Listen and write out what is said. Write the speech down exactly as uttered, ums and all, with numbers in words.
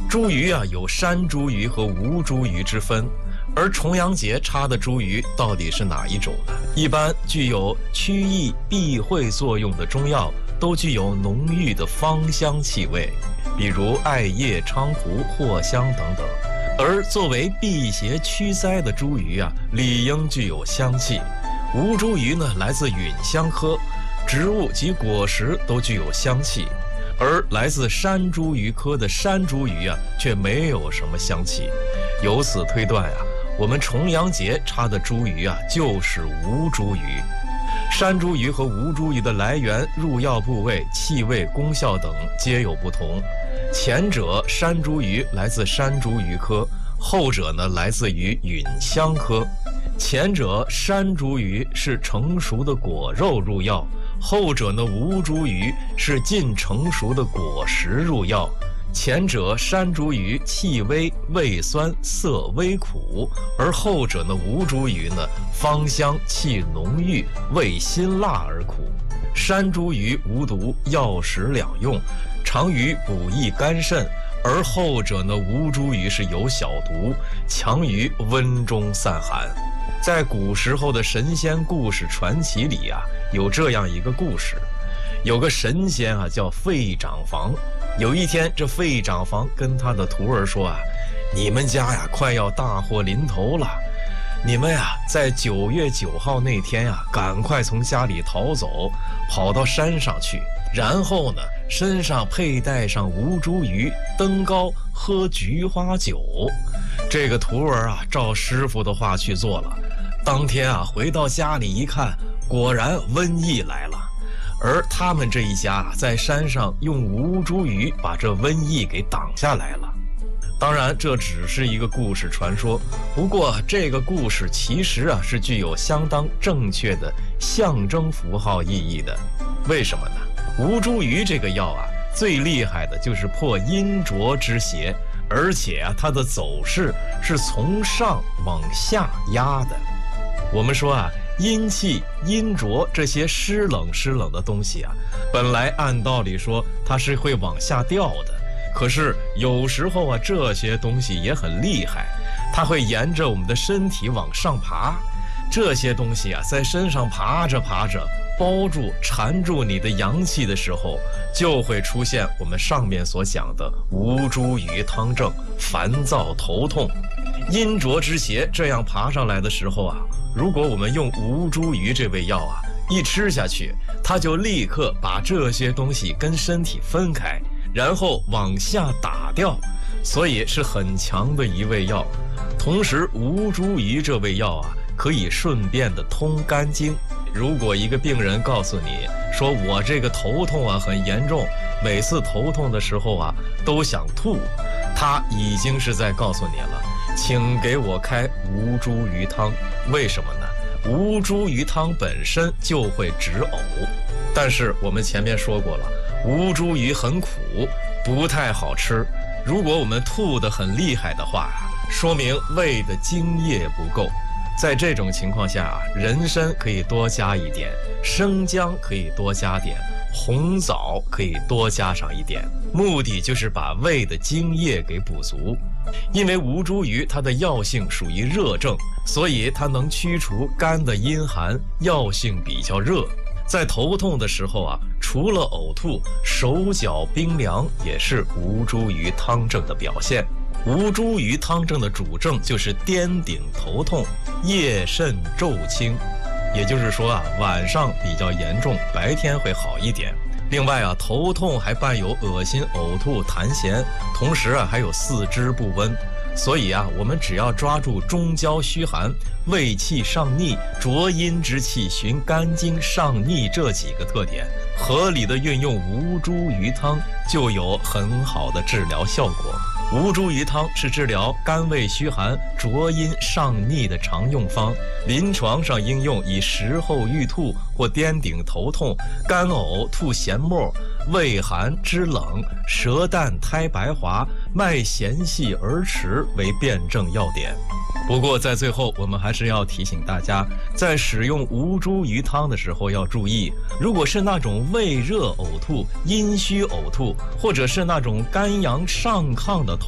茱萸啊有山茱萸和无茱萸之分，而重阳节插的茱萸到底是哪一种呢？一般具有驱疫避秽作用的中药都具有浓郁的芳香气味，比如艾叶、菖蒲、藿香等等。而作为辟邪驱灾的茱萸啊，理应具有香气。无茱萸呢，来自允香科，植物及果实都具有香气。而来自山茱萸科的山茱萸啊，却没有什么香气。由此推断啊，我们重阳节插的茱萸啊，就是无茱萸。山茱萸和无茱萸的来源、入药部位、气味、功效等皆有不同。前者山茱萸来自山茱萸科，后者呢来自于允香科。前者山茱萸是成熟的果肉入药，后者呢无茱萸是近成熟的果实入药。前者山茱萸气微，味酸，色微苦，而后者呢无茱萸呢芳香气浓郁，味辛辣而苦。山茱萸无毒，药食两用，常于补益肝肾，而后者呢无茱萸是有小毒，强于温中散寒。在古时候的神仙故事传奇里啊，有这样一个故事，有个神仙啊叫费长房。有一天，这费长房跟他的徒儿说啊，你们家呀快要大祸临头了，你们呀在九月九号那天呀，赶快从家里逃走，跑到山上去，然后呢身上佩戴上无茱萸，登高喝菊花酒。这个徒儿啊照师傅的话去做了，当天啊回到家里一看，果然瘟疫来了。而他们这一家在山上用无茱萸把这瘟疫给挡下来了。当然这只是一个故事传说，不过这个故事其实啊是具有相当正确的象征符号意义的。为什么呢？无茱萸这个药啊，最厉害的就是破阴浊之邪，而且啊它的走势是从上往下压的。我们说啊，阴气、阴浊这些湿冷湿冷的东西啊，本来按道理说它是会往下掉的，可是有时候啊，这些东西也很厉害，它会沿着我们的身体往上爬。这些东西啊，在身上爬着爬着，包住、缠住你的阳气的时候，就会出现我们上面所讲的无茱萸汤症，烦躁头痛。阴浊之邪这样爬上来的时候啊，如果我们用无茱萸这味药啊，一吃下去，它就立刻把这些东西跟身体分开，然后往下打掉，所以是很强的一味药。同时无茱萸这味药啊，可以顺便的通肝经。如果一个病人告诉你说，我这个头痛啊很严重，每次头痛的时候啊都想吐，他已经是在告诉你了，请给我开无茱萸汤。为什么呢？无茱萸汤本身就会止呕，但是我们前面说过了，无茱萸很苦，不太好吃。如果我们吐得很厉害的话，说明胃的津液不够。在这种情况下，人参可以多加一点，生姜可以多加点，红枣可以多加上一点，目的就是把胃的津液给补足。因为无茱萸它的药性属于热症，所以它能驱除肝的阴寒，药性比较热。在头痛的时候啊，除了呕吐，手脚冰凉也是无茱萸汤症的表现。无茱萸汤症的主症就是颠顶头痛，夜肾昼轻，也就是说啊，晚上比较严重，白天会好一点。另外啊，头痛还伴有恶心、呕吐、痰涎，同时啊还有四肢不温。所以啊，我们只要抓住中焦虚寒、胃气上逆、浊阴之气循肝经上逆这几个特点，合理的运用无茱萸汤，就有很好的治疗效果。无茱萸汤是治疗肝胃虚寒、浊阴上逆的常用方，临床上应用以食后欲吐或颠顶头痛、干呕、吐涎沫、胃寒肢冷、舌淡苔白滑、脉弦细而迟为辨证要点。不过在最后，我们还是要提醒大家，在使用无茱萸汤的时候要注意，如果是那种胃热呕吐、阴虚呕吐，或者是那种肝阳上亢的